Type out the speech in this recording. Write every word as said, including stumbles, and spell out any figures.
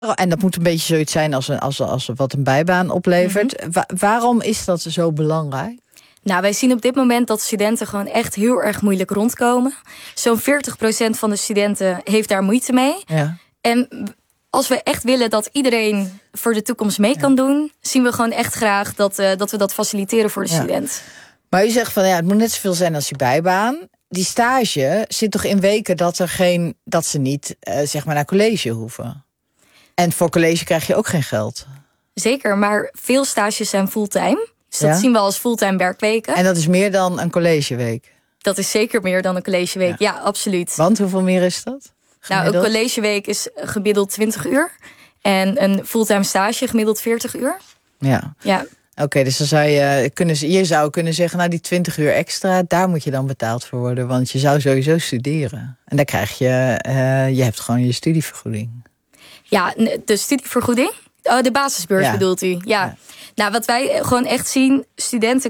En dat moet een beetje zoiets zijn als, een, als, als wat een bijbaan oplevert. Mm-hmm. Wa- waarom is dat zo belangrijk? Nou, wij zien op dit moment dat studenten gewoon echt heel erg moeilijk rondkomen. Zo'n veertig procent van de studenten heeft daar moeite mee. Ja. En als we echt willen dat iedereen voor de toekomst mee kan doen, zien we gewoon echt graag dat, uh, dat we dat faciliteren voor de ja. student. Maar u zegt van ja, het moet net zoveel zijn als die bijbaan. Die stage zit toch in weken dat er geen, dat ze niet uh, zeg maar naar college hoeven. En voor college krijg je ook geen geld. Zeker, maar veel stages zijn fulltime. Dus dat ja? zien we als fulltime werkweken. En dat is meer dan een collegeweek? Dat is zeker meer dan een collegeweek, ja, ja absoluut. Want hoeveel meer is dat? Gemiddeld? Nou, een collegeweek is gemiddeld twintig uur. En een fulltime stage gemiddeld veertig uur. Ja. Ja. Oké, okay, dus dan zou je kunnen, je zou kunnen zeggen, nou die twintig uur extra, daar moet je dan betaald voor worden. Want je zou sowieso studeren. En daar krijg je, uh, je hebt gewoon je studievergoeding. Ja, de studievergoeding? Oh, de basisbeurs ja. bedoelt u? Ja. ja. Nou, wat wij gewoon echt zien, studenten